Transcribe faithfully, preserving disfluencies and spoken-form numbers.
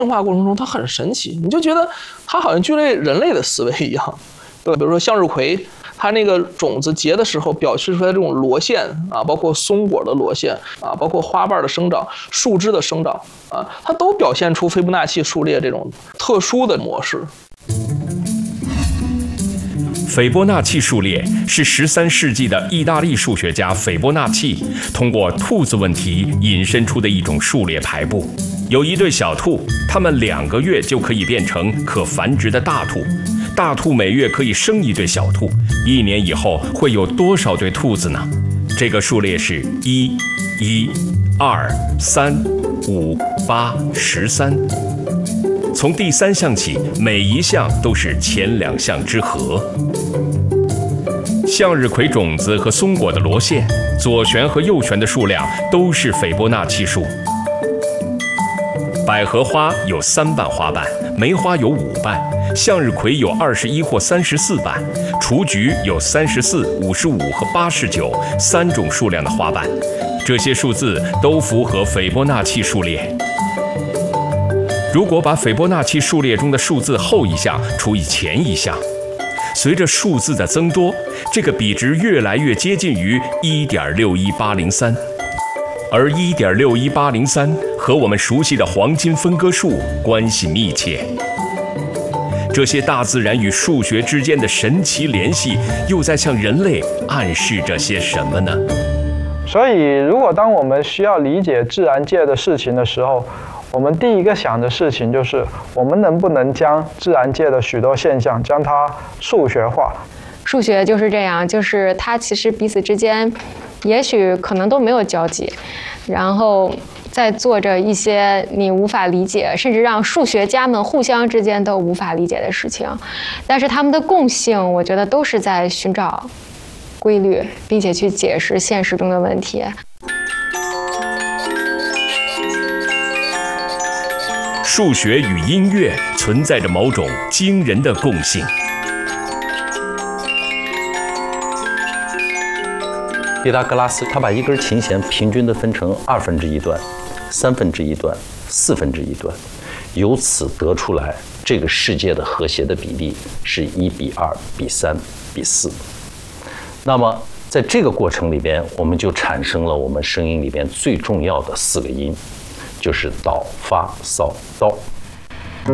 进化过程中它很神奇，你就觉得它好像具备人类的思维一样。对，比如说向日葵，它那个种子结的时候表示出来这种螺线啊，包括松果的螺线啊，包括花瓣的生长、树枝的生长啊，它都表现出斐波那契数列这种特殊的模式。 斐波那契数列是十三世纪的意大利数学家斐波那契通过兔子问题引申出的一种数列排布。有一对小兔，它们两个月就可以变成可繁殖的大兔，大兔每月可以生一对小兔，一年以后会有多少对兔子呢？这个数列是一、一、二、三、五、八、十三。从第三项起，每一项都是前两项之和。向日葵种子和松果的螺线，左旋和右旋的数量都是斐波那契数。百合花有三瓣花瓣，梅花有五瓣，向日葵有二十一或三十四瓣，雏菊有三十四、五十五和八十九三种数量的花瓣。这些数字都符合斐波那契数列。如果把斐波那契数列中的数字后一项除以前一项，随着数字的增多，这个比值越来越接近于 一点六一八零三， 而 一点六一八零三 和我们熟悉的黄金分割数关系密切。这些大自然与数学之间的神奇联系，又在向人类暗示着些什么呢？ 所以，如果当我们需要理解自然界的事情的时候，我们第一个想的事情就是，我们能不能将自然界的许多现象将它数学化？ 数学就是这样，就是它其实彼此之间，也许可能都没有交集，然后在做着一些你无法理解，甚至让数学家们互相之间都无法理解的事情。但是他们的共性，我觉得都是在寻找规律，并且去解释现实中的问题。 数学与音乐存在着某种惊人的共性。 毕达哥拉斯他把一根琴弦平均地分成二分之一段、三分之一段、四分之一段，由此得出来这个世界的和谐的比例是一比二比三比四。那么在这个过程里边，我们就产生了我们声音里边最重要的四个音，就是哆、发、嗦、哆。